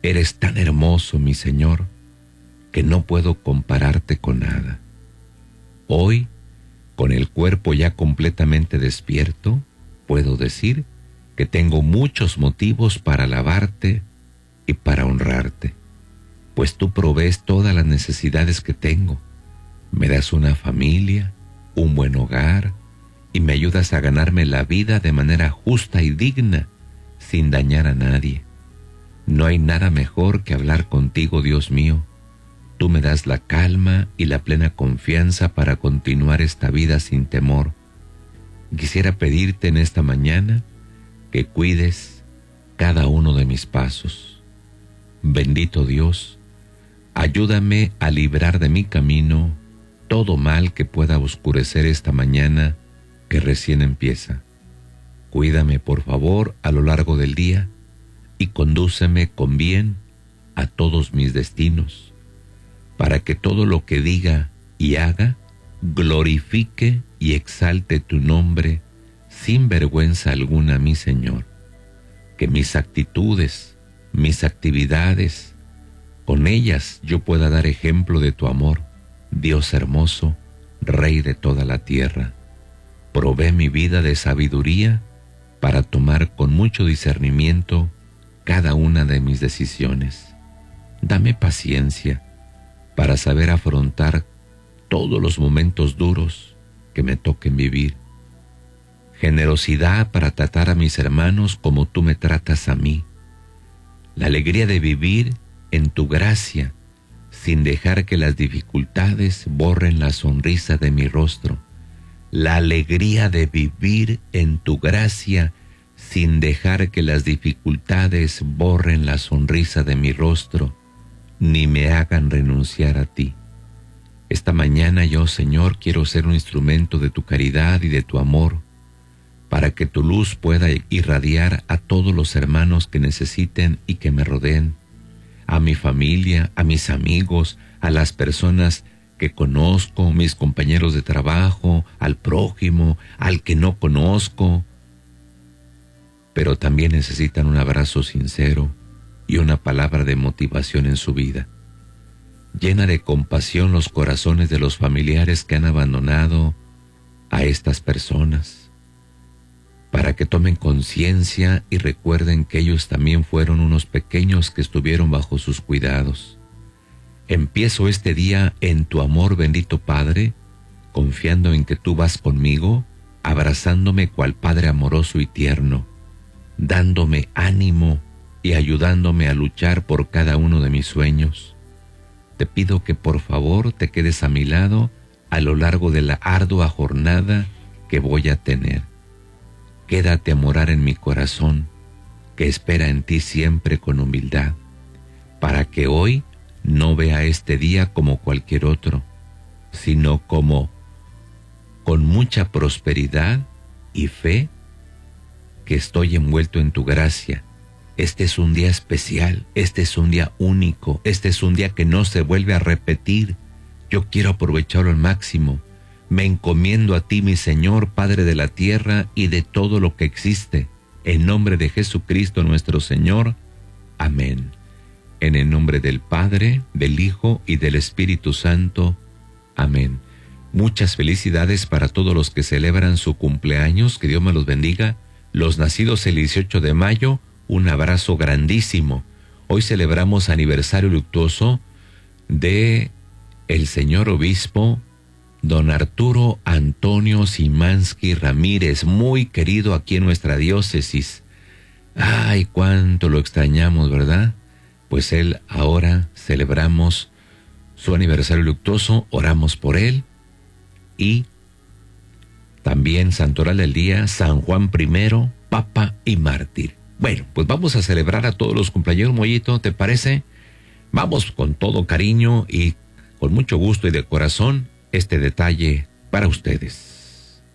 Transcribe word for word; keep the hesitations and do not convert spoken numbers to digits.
Eres tan hermoso, mi Señor, que no puedo compararte con nada. Hoy, con el cuerpo ya completamente despierto, puedo decir que tengo muchos motivos para alabarte y para honrarte, pues tú provees todas las necesidades que tengo. Me das una familia, un buen hogar, y me ayudas a ganarme la vida de manera justa y digna, sin dañar a nadie. No hay nada mejor que hablar contigo, Dios mío. Tú me das la calma y la plena confianza para continuar esta vida sin temor. Quisiera pedirte en esta mañana que cuides cada uno de mis pasos. Bendito Dios, ayúdame a librar de mi camino todo mal que pueda oscurecer esta mañana que recién empieza. Cuídame, por favor, a lo largo del día y condúceme con bien a todos mis destinos, para que todo lo que diga y haga glorifique y exalte tu nombre sin vergüenza alguna, mi Señor. Que mis actitudes, mis actividades, con ellas yo pueda dar ejemplo de tu amor, Dios hermoso, Rey de toda la tierra. Provee mi vida de sabiduría para tomar con mucho discernimiento cada una de mis decisiones. Dame paciencia para saber afrontar todos los momentos duros que me toquen vivir. Generosidad para tratar a mis hermanos como tú me tratas a mí. La alegría de vivir en tu gracia, sin dejar que las dificultades borren la sonrisa de mi rostro. La alegría de vivir en tu gracia, sin dejar que las dificultades borren la sonrisa de mi rostro, ni me hagan renunciar a ti. Esta mañana yo, Señor, quiero ser un instrumento de tu caridad y de tu amor, para que tu luz pueda irradiar a todos los hermanos que necesiten y que me rodeen, a mi familia, a mis amigos, a las personas que conozco, mis compañeros de trabajo, al prójimo, al que no conozco, pero también necesitan un abrazo sincero y una palabra de motivación en su vida. Llena de compasión los corazones de los familiares que han abandonado a estas personas, para que tomen conciencia y recuerden que ellos también fueron unos pequeños que estuvieron bajo sus cuidados. Empiezo este día en tu amor, bendito Padre, confiando en que tú vas conmigo, abrazándome cual Padre amoroso y tierno, dándome ánimo y ayudándome a luchar por cada uno de mis sueños. Te pido que por favor te quedes a mi lado a lo largo de la ardua jornada que voy a tener. Quédate a morar en mi corazón, que espera en ti siempre con humildad, para que hoy no vea este día como cualquier otro, sino como con mucha prosperidad y fe que estoy envuelto en tu gracia. Este es un día especial, este es un día único, este es un día que no se vuelve a repetir. Yo quiero aprovecharlo al máximo. Me encomiendo a ti, mi Señor, Padre de la tierra y de todo lo que existe. En nombre de Jesucristo nuestro Señor. Amén. En el nombre del Padre, del Hijo y del Espíritu Santo. Amén. Muchas felicidades para todos los que celebran su cumpleaños. Que Dios me los bendiga. Los nacidos el dieciocho de mayo, un abrazo grandísimo. Hoy celebramos aniversario luctuoso de el señor obispo don Arturo Antonio Simansky Ramírez, muy querido aquí en nuestra diócesis. Ay, cuánto lo extrañamos, ¿verdad? Pues él ahora celebramos su aniversario luctuoso, oramos por él. Y también santoral del día, San Juan primero, Papa y Mártir. Bueno, pues vamos a celebrar a todos los cumpleaños, Mollito, ¿te parece? Vamos con todo cariño y con mucho gusto y de corazón este detalle para ustedes.